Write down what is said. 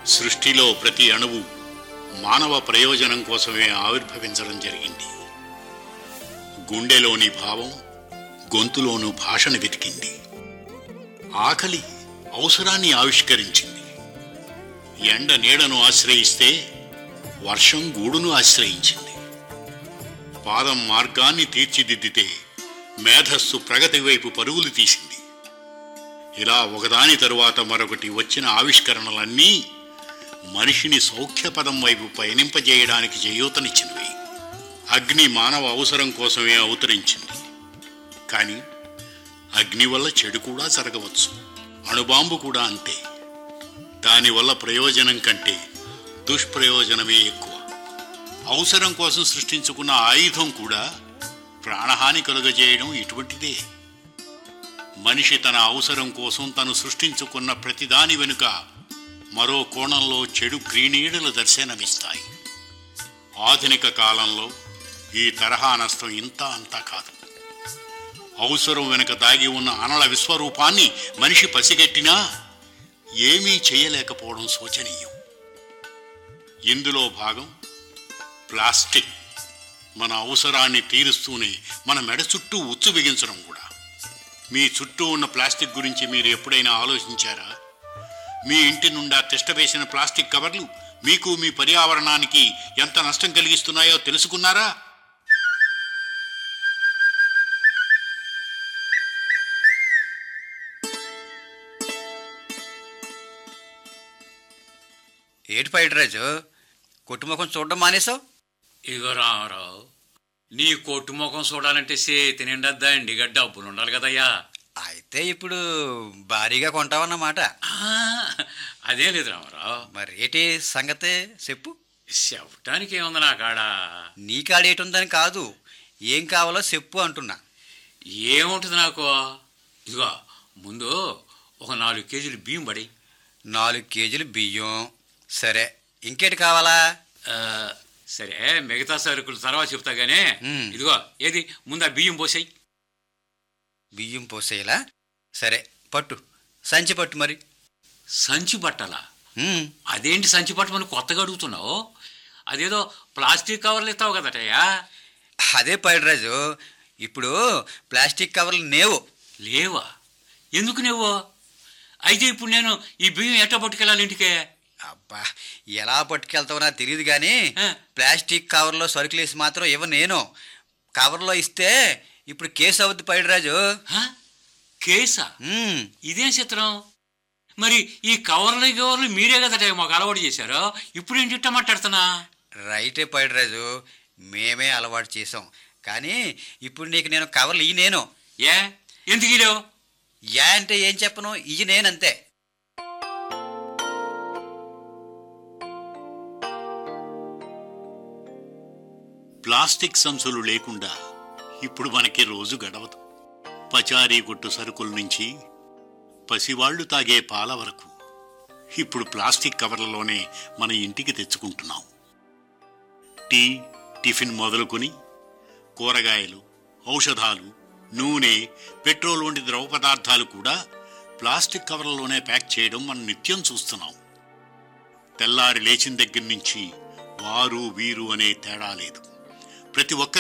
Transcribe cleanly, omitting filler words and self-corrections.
సృష్టిలో ప్రతి అణువు మానవ ప్రయోజనం కోసమే ఆవిర్భవించడం జరిగింది. గుండెలోని భావం గొంతులోను భాషను వెతికింది. ఆకలి అవసరాన్ని ఆవిష్కరించింది. ఎండ నీడను ఆశ్రయిస్తే వర్షం గూడును ఆశ్రయించింది. పాదం మార్గాన్ని తీర్చిదిద్దితే మేధస్సు ప్రగతి వైపు పరుగులు తీసింది. ఇలా ఒకదాని తరువాత మరొకటి వచ్చిన ఆవిష్కరణలన్నీ మనిషిని సౌఖ్యపదం వైపు పయనింపజేయడానికి చేయూతనిచ్చినవి. అగ్ని మానవ అవసరం కోసమే అవతరించింది. కానీ అగ్ని వల్ల చెడు కూడా జరగవచ్చు. అణుబాంబు కూడా అంతే. దానివల్ల ప్రయోజనం కంటే దుష్ప్రయోజనమే ఎక్కువ. అవసరం కోసం సృష్టించుకున్న ఆయుధం కూడా ప్రాణహాని కలుగజేయడం ఇటువంటిదే. మనిషి తన అవసరం కోసం తను సృష్టించుకున్న ప్రతిదాని వెనుక మరో కోణంలో చెడు క్రీనీడలు దర్శనమిస్తాయి. ఆధునిక కాలంలో ఈ తరహా నష్టం ఇంత అంతా కాదు. అవసరం వెనుక దాగి ఉన్న అనల విశ్వరూపాన్ని మనిషి పసిగట్టినా ఏమీ చేయలేకపోవడం శోచనీయం. ఇందులో భాగం ప్లాస్టిక్. మన అవసరాన్ని తీరుస్తూనే మన మెడ చుట్టూ ఉచ్చు బిగించడం కూడా. మీ చుట్టూ ఉన్న ప్లాస్టిక్ గురించి మీరు ఎప్పుడైనా ఆలోచించారా? మీ ఇంటి నుండా తిష్టవేసిన ప్లాస్టిక్ కవర్లు మీకు మీ పర్యావరణానికి ఎంత నష్టం కలిగిస్తున్నాయో తెలుసుకున్నారా? ఏటి పైటరాజు, కొట్టుముఖం చూడడం మానేసావు? ఇగో రామారావు, నీ కొట్టు ముఖం చూడాలంటే చేతి నిండా దండిగా డబ్బులు ఉండాలి కదయ్యా. అయితే ఇప్పుడు భారీగా కొంటావన్నమాట. అదే లేదు రామారావు. మరి ఏటి సంగతే చెప్పు. చెప్పటానికి ఏముంది నా కాడ? నీ కాడేటుందని కాదు, ఏం కావాలో చెప్పు అంటున్నా. ఏముంటుంది నాకు? ఇదిగో ముందు ఒక 4 కేజీలు బియ్యం పడి. 4 కేజీలు బియ్యం సరే, ఇంకేటి కావాలా? సరే, మిగతా సరుకులు తర్వాత చెప్తా గానీ ఇదిగో ఏది ముందు ఆ బియ్యం పోసాయి. బియ్యం పోసేలా? సరే పట్టు, సంచి పట్టు. మరి సంచి పట్టాలా? అదేంటి సంచి పట్టమని కొత్తగా అడుగుతున్నావు? అదేదో ప్లాస్టిక్ కవర్లు ఇస్తావు కదటయ్యా. అదే పైడరాజు, ఇప్పుడు ప్లాస్టిక్ కవర్లు నేవు. లేవా? ఎందుకు నేవో? అయితే ఇప్పుడు నేను ఈ బియ్యం ఎట్లా పట్టుకెళ్ళాలి ఇంటికే? అబ్బా, ఎలా పట్టుకెళ్తావో నాకు తెలియదు కానీ ప్లాస్టిక్ కవర్లో సరుకులేసి మాత్రం ఇవ్వ. నేను కవర్లో ఇస్తే ఇప్పుడు కేసు అవుద్ది పైడరాజు. కేసా? ఇదేం చిత్రం? మరి ఈ కవర్లు మీరే కదట మాకు అలవాటు చేశారు, ఇప్పుడు ఏంటి ఇట్ట మాట్లాడుతున్నా? రైటే పైడరాజు, మేమే అలవాటు చేసాం. కానీ ఇప్పుడు నీకు నేను కవర్లు ఇయ్యి. నేను ఏ ఎందుకు ఇలేవు? యా అంటే ఏం చెప్పను, ఇయ్యి నేనంతే. ప్లాస్టిక్ సంచులు లేకుండా ఇప్పుడు మనకి రోజు గడవదు. పచారీ కొట్టు సరుకుల నుంచి పసివాళ్లు తాగే పాల వరకు ఇప్పుడు ప్లాస్టిక్ కవర్లలోనే మన ఇంటికి తెచ్చుకుంటున్నాం. టీ, టిఫిన్ మొదలుకొని కూరగాయలు, ఔషధాలు, నూనె, పెట్రోల్ వంటి ద్రవ పదార్థాలు కూడా ప్లాస్టిక్ కవర్లలోనే ప్యాక్ చేయడం మనం నిత్యం చూస్తున్నాం. తెల్లారి లేచిన దగ్గర నుంచి వారు వీరు అనే తేడా లేదు. ప్రతి ఒక్క